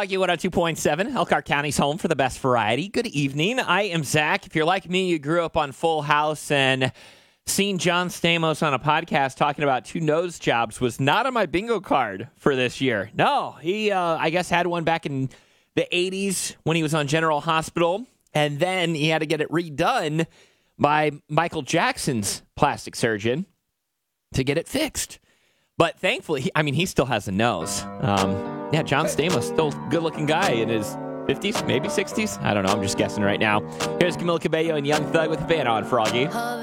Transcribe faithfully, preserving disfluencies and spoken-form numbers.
Froggy one oh two point seven, Elkhart County's home for the best variety. Good evening. I am Zach. If you're like me, you grew up on Full House, and seeing John Stamos on a podcast talking about two nose jobs was not on my bingo card for this year. No, he, uh, I guess, had one back in the eighties when he was on General Hospital, and then he had to get it redone by Michael Jackson's plastic surgeon to get it fixed. But thankfully, I mean, he still has a nose. Um, yeah, John Stamos, still a good-looking guy in his fifties, maybe sixties. I don't know. I'm just guessing right now. Here's Camila Cabello and Young Thug with the fan on, Froggy.